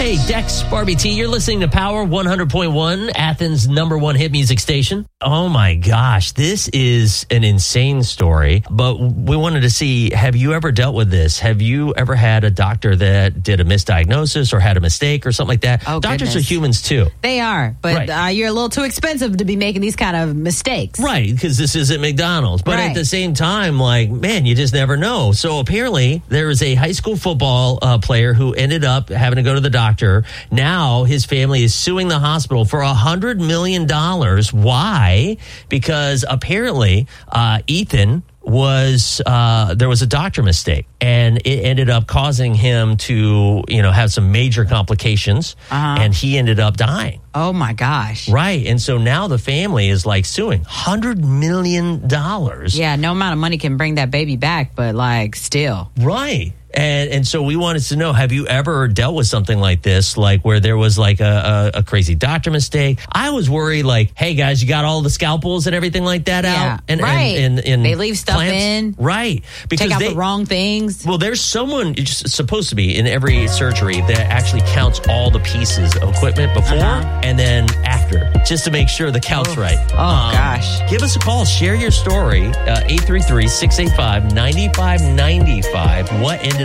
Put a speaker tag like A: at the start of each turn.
A: Hey, Dex, Barbie T, you're listening to Power 100.1, Athens' #1 hit music station. Oh my gosh, this is an insane story, but we wanted to see, have you ever dealt with this? Have you ever had a doctor that did a misdiagnosis or had a mistake or something like that?
B: Oh,
A: Doctors
B: goodness.
A: are humans too.
B: They are, but you're a little too expensive to be making these kind of mistakes.
A: Right, because this isn't McDonald's. But at the same time, like, man, you just never know. So apparently there is a high school football player who ended up having to go to the doctor. Now his family is suing the hospital for $100 million. Why? Because apparently Ethan there was a doctor mistake, and it ended up causing him to, have some major complications, and he ended up dying.
B: Oh my gosh.
A: Right. And so now the family is like suing $100 million.
B: Yeah, no amount of money can bring that baby back, but like still.
A: Right. And so we wanted to know, have you ever dealt with something like this, like where there was like a crazy doctor mistake? I was worried, like, hey guys, you got all the scalpels and everything like that out? And
B: they leave stuff in.
A: Right. Because
B: take out the wrong things.
A: Well, there's someone supposed to be in every surgery that actually counts all the pieces of equipment before and then after, just to make sure the count's right.
B: Oh, gosh.
A: Give us a call. Share your story. 833-685-9595. What ended